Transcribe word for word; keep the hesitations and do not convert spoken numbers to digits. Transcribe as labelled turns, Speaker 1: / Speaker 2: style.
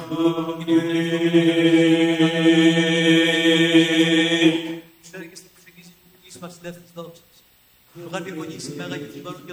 Speaker 1: Ξέρετε και στην προσεγγίση της μας δεύτερης δόξης. Το γάρ διαγωνίσει μέγα και θλιβάνο